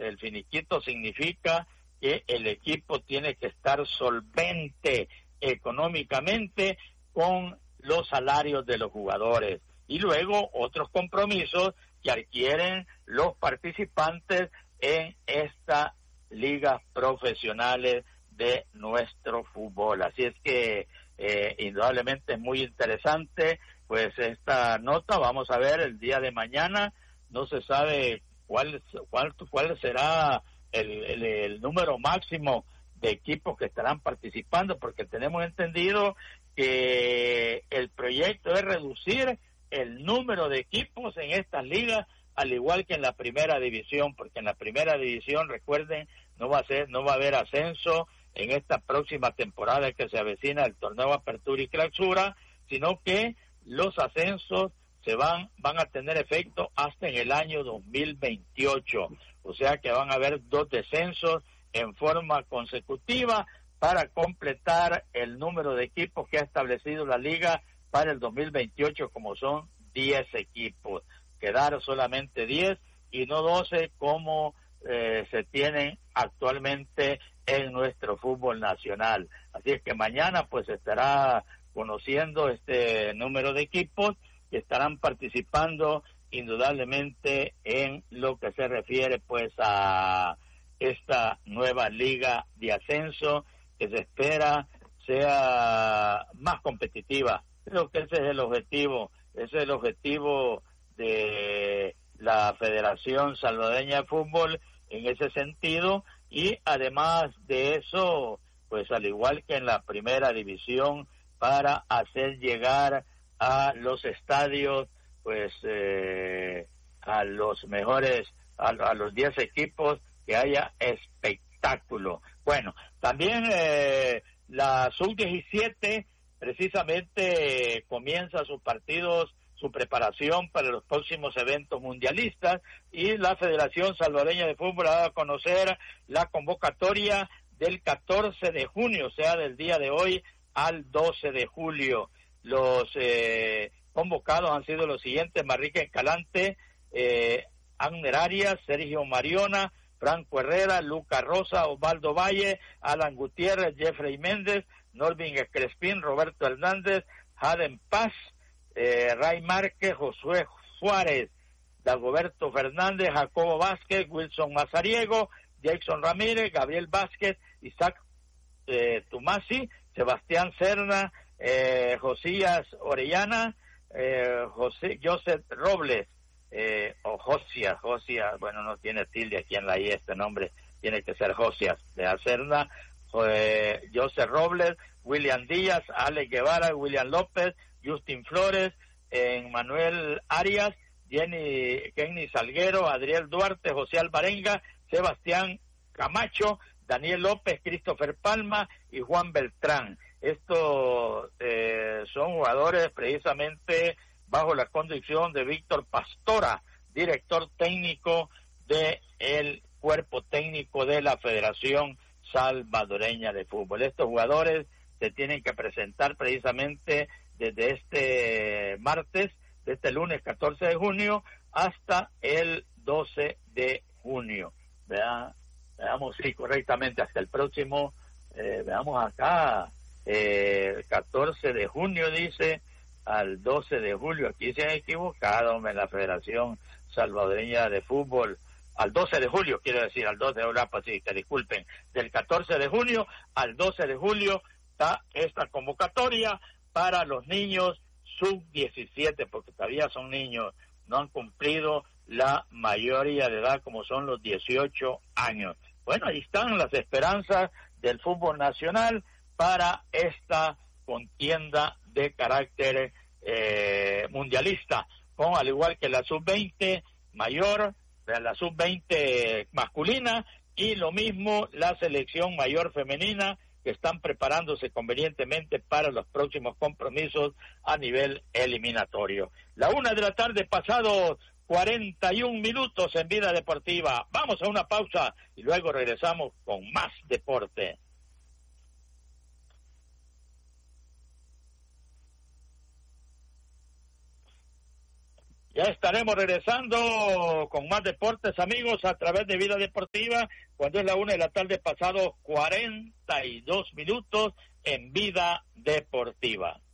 el finiquito significa que el equipo tiene que estar solvente económicamente con los salarios de los jugadores y luego otros compromisos que adquieren los participantes en estas ligas profesionales de nuestro fútbol. Así es que indudablemente es muy interesante pues esta nota. Vamos a ver el día de mañana, no se sabe cuál será el número máximo de equipos que estarán participando, porque tenemos entendido que el proyecto es reducir el número de equipos en estas ligas, al igual que en la primera división, porque en la primera división, recuerden, no va a haber ascenso en esta próxima temporada que se avecina el torneo Apertura y Clausura, sino que los ascensos van a tener efecto hasta en el año 2028, o sea que van a haber 2 descensos en forma consecutiva para completar el número de equipos que ha establecido la liga para el 2028, como son 10 equipos. Quedar solamente 10 y no 12 como se tienen actualmente en nuestro fútbol nacional. Así es que mañana pues estará conociendo este número de equipos que estarán participando indudablemente en lo que se refiere pues a esta nueva liga de ascenso que se espera sea más competitiva. Creo que ese es el objetivo de la Federación Salvadoreña de Fútbol en ese sentido, y además de eso, pues al igual que en la primera división, para hacer llegar a los estadios pues a los mejores, a los 10 equipos, que haya espectáculo. Bueno, también la sub-17 precisamente comienza sus partidos, su preparación para los próximos eventos mundialistas, y la Federación Salvadoreña de Fútbol ha dado a conocer la convocatoria del 14 de junio, o sea, del día de hoy al 12 de julio. Los convocados han sido los siguientes: Manrique Escalante, Agner Arias, Sergio Mariona, Franco Herrera, Lucas Rosa, Osvaldo Valle, Alan Gutiérrez, Jeffrey Méndez, Norvin Crespín, Roberto Hernández, Jaden Paz, Ray Márquez, Josué Juárez, Dagoberto Fernández, Jacobo Vázquez, Wilson Mazariego, Jackson Ramírez, Gabriel Vázquez, Isaac Tumasi, Sebastián Serna, Josías Orellana, Joseph Robles, o Josias, bueno, no tiene tilde aquí en la I, este nombre tiene que ser Josias de Acerna, Joseph Robles, William Díaz, Alex Guevara, William López, Justin Flores, Manuel Arias, Kenny Salguero, Adriel Duarte, José Alvarenga, Sebastián Camacho, Daniel López, Christopher Palma y Juan Beltrán. Estos son jugadores precisamente bajo la conducción de Víctor Pastora, director técnico del cuerpo técnico de la Federación Salvadoreña de Fútbol. Estos jugadores se tienen que presentar precisamente desde este martes, de este lunes 14 de junio hasta el 12 de junio. Veamos, sí, correctamente, hasta el próximo, veamos acá, 14 de junio dice, al 12 de julio, aquí se han equivocado, en la Federación Salvadoreña de Fútbol, al 12 de julio, quiero decir, al 12 de julio, pues sí, que disculpen, del 14 de junio al 12 de julio está esta convocatoria para los niños sub-17, porque todavía son niños, no han cumplido la mayoría de edad, como son los 18 años. Bueno, ahí están las esperanzas del fútbol nacional para esta contienda de carácter mundialista, con al igual que la sub-20 mayor, la sub-20 masculina, y lo mismo la selección mayor femenina, que están preparándose convenientemente para los próximos compromisos a nivel eliminatorio. La 1:00 p.m, pasado 41 minutos en Vida Deportiva. Vamos a una pausa y luego regresamos con más deporte. Ya estaremos regresando con más deportes, amigos, a través de Vida Deportiva, cuando es la 1:00 p.m, pasado 42 minutos en Vida Deportiva.